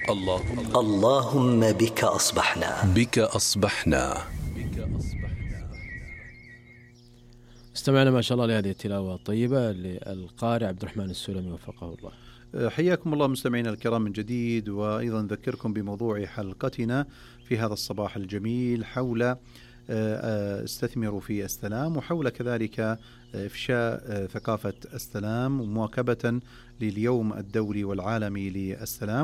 اللهم بك أصبحنا. بك أصبحنا. استمعنا ما شاء الله لهذه التلاوة الطيبة للقارئ عبد الرحمن السلمي وفقه الله. حياكم الله مستمعينا الكرام من جديد، وأيضا نذكركم بموضوع حلقتنا في هذا الصباح الجميل حول استثمروا في السلام، وحول كذلك إفشاء ثقافة السلام ومواكبة لليوم الدولي والعالمي للسلام.